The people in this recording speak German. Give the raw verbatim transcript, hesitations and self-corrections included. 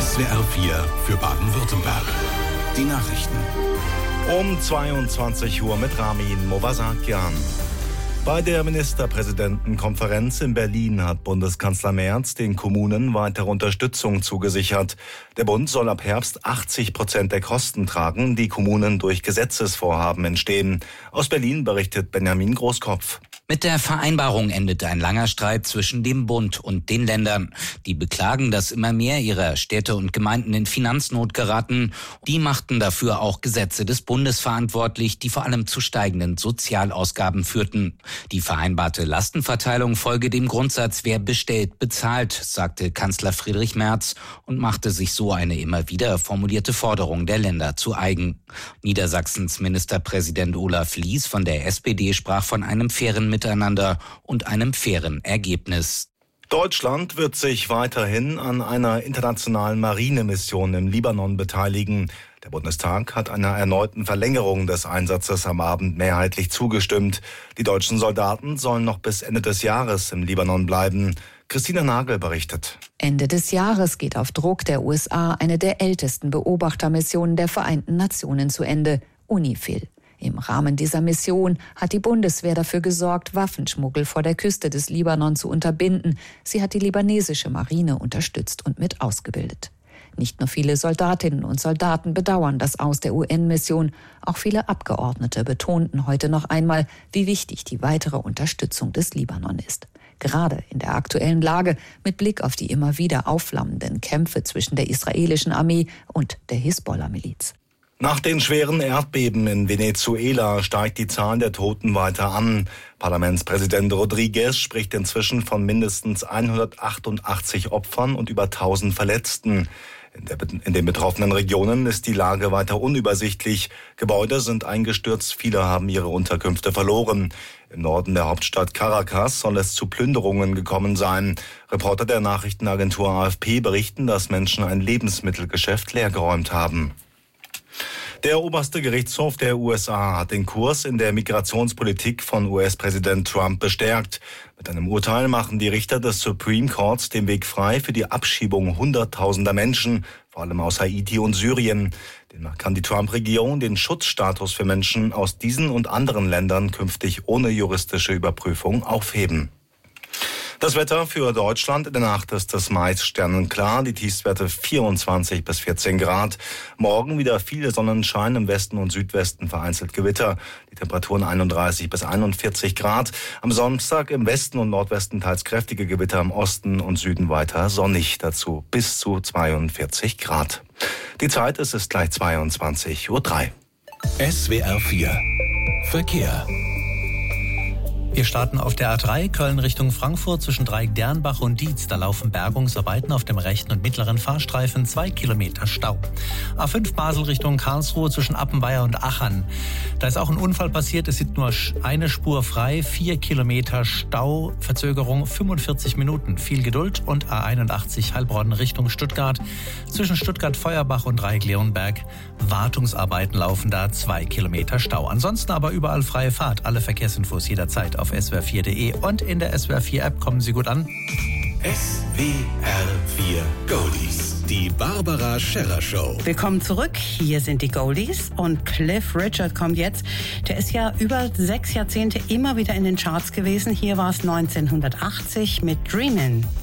S W R vier für Baden-Württemberg. Die Nachrichten. Um zweiundzwanzig Uhr mit Ramin Movasakian. Bei der Ministerpräsidentenkonferenz in Berlin hat Bundeskanzler Merz den Kommunen weitere Unterstützung zugesichert. Der Bund soll ab Herbst achtzig Prozent der Kosten tragen, die Kommunen durch Gesetzesvorhaben entstehen. Aus Berlin berichtet Benjamin Großkopf. Mit der Vereinbarung endet ein langer Streit zwischen dem Bund und den Ländern. Die beklagen, dass immer mehr ihrer Städte und Gemeinden in Finanznot geraten. Die machten dafür auch Gesetze des Bundes verantwortlich, die vor allem zu steigenden Sozialausgaben führten. Die vereinbarte Lastenverteilung folge dem Grundsatz, wer bestellt, bezahlt, sagte Kanzler Friedrich Merz und machte sich so eine immer wieder formulierte Forderung der Länder zu eigen. Niedersachsens Ministerpräsident Olaf Lies von der S P D sprach von einem fairen Miteinander und einem fairen Ergebnis. Deutschland wird sich weiterhin an einer internationalen Marinemission im Libanon beteiligen. Der Bundestag hat einer erneuten Verlängerung des Einsatzes am Abend mehrheitlich zugestimmt. Die deutschen Soldaten sollen noch bis Ende des Jahres im Libanon bleiben. Christina Nagel berichtet. Ende des Jahres geht auf Druck der U S A eine der ältesten Beobachtermissionen der Vereinten Nationen zu Ende, UNIFIL. Im Rahmen dieser Mission hat die Bundeswehr dafür gesorgt, Waffenschmuggel vor der Küste des Libanon zu unterbinden. Sie hat die libanesische Marine unterstützt und mit ausgebildet. Nicht nur viele Soldatinnen und Soldaten bedauern das Aus der U N-Mission, auch viele Abgeordnete betonten heute noch einmal, wie wichtig die weitere Unterstützung des Libanon ist. Gerade in der aktuellen Lage mit Blick auf die immer wieder aufflammenden Kämpfe zwischen der israelischen Armee und der Hisbollah-Miliz. Nach den schweren Erdbeben in Venezuela steigt die Zahl der Toten weiter an. Parlamentspräsident Rodriguez spricht inzwischen von mindestens hundertachtundachtzig Opfern und über tausend Verletzten. In, der, in den betroffenen Regionen ist die Lage weiter unübersichtlich. Gebäude sind eingestürzt, viele haben ihre Unterkünfte verloren. Im Norden der Hauptstadt Caracas soll es zu Plünderungen gekommen sein. Reporter der Nachrichtenagentur A F P berichten, dass Menschen ein Lebensmittelgeschäft leergeräumt haben. Der oberste Gerichtshof der U S A hat den Kurs in der Migrationspolitik von U S-Präsident Trump bestärkt. Mit einem Urteil machen die Richter des Supreme Courts den Weg frei für die Abschiebung hunderttausender Menschen, vor allem aus Haiti und Syrien. Demnach kann die Trump-Regierung den Schutzstatus für Menschen aus diesen und anderen Ländern künftig ohne juristische Überprüfung aufheben. Das Wetter für Deutschland: in der Nacht ist es meist sternenklar, die Tiefstwerte vierundzwanzig bis vierzehn Grad. Morgen wieder viel Sonnenschein, im Westen und Südwesten vereinzelt Gewitter. Die Temperaturen einunddreißig bis einundvierzig Grad. Am Samstag im Westen und Nordwesten teils kräftige Gewitter, im Osten und Süden weiter sonnig, dazu bis zu zweiundvierzig Grad. Die Zeit ist es gleich zweiundzwanzig Uhr drei. S W R vier Verkehr. Wir starten auf der A drei Köln Richtung Frankfurt zwischen Dreieck-Dernbach und Dietz. Da laufen Bergungsarbeiten auf dem rechten und mittleren Fahrstreifen, zwei Kilometer Stau. A fünf Basel Richtung Karlsruhe zwischen Appenweier und Achern. Da ist auch ein Unfall passiert, es sind nur eine Spur frei, vier Kilometer Stau, Verzögerung fünfundvierzig Minuten. Viel Geduld. Und A einundachtzig Heilbronn Richtung Stuttgart zwischen Stuttgart-Feuerbach und Dreieck-Leonberg. Wartungsarbeiten laufen da, zwei Kilometer Stau. Ansonsten aber überall freie Fahrt. Alle Verkehrsinfos jederzeit auf S W R vier Punkt de und in der S W R vier App. Kommen Sie gut an. S W R vier Goldies. Die Barbara Scherrer Show. Willkommen zurück. Hier sind die Goldies und Cliff Richard kommt jetzt. Der ist ja über sechs Jahrzehnte immer wieder in den Charts gewesen. Hier war es neunzehnhundertachtzig mit Dreamin'.